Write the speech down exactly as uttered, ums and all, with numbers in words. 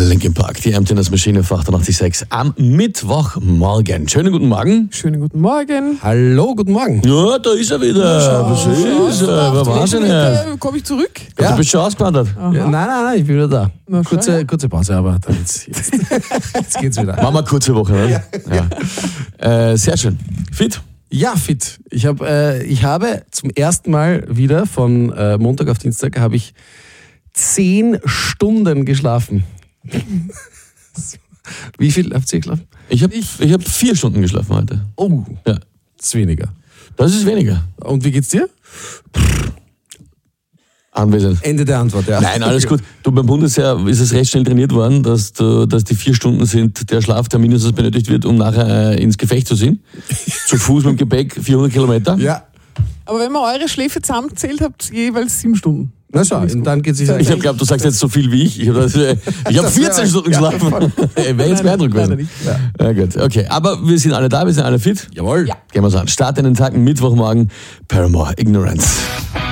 Linkin Park, die Emptiness Maschine auf achtundsechzig am Mittwochmorgen. Schönen guten Morgen. Schönen guten Morgen. Hallo, guten Morgen. Ja, da ist er wieder. Was ist er? Wer war denn her? Komme ich zurück? Ja. Du bist schon ausgewandert. Ja, nein, nein, nein, ich bin wieder da. Na, Kurze, schau, ja. kurze Pause, aber dann jetzt, jetzt, jetzt geht's wieder. Machen wir eine kurze Woche, ne? Ja. Ja. Äh, sehr schön. Fit? Ja, fit. Ich, hab, äh, ich habe zum ersten Mal wieder von äh, Montag auf Dienstag habe ich zehn Stunden geschlafen. Wie viel habt ihr geschlafen? Ich habe ich hab vier Stunden geschlafen heute. Oh, Ja. das ist weniger. Das ist weniger. Und wie geht's dir? Anwesend. Ende der Antwort, ja. Nein, alles gut. Du, beim Bundesheer ist es recht schnell trainiert worden, dass, du, dass die vier Stunden sind der Schlaf, der mindestens benötigt wird, um nachher äh, ins Gefecht zu ziehen. Zu Fuß mit dem Gepäck, vierhundert Kilometer. Ja. Aber wenn man eure Schläfe zusammenzählt, habt ihr jeweils sieben Stunden. Na schau, und dann geht's sich Ich habe geglaubt, du sagst jetzt so viel wie ich. Ich habe hab vierzehn Stunden geschlafen. Wäre jetzt beeindruckt Leider gewesen. nicht. Ja, gut. Okay, aber wir sind alle da, wir sind alle fit. Jawohl. Ja. Gehen wir's an. Start in den Tag, Mittwochmorgen, Paramore, Ignorance.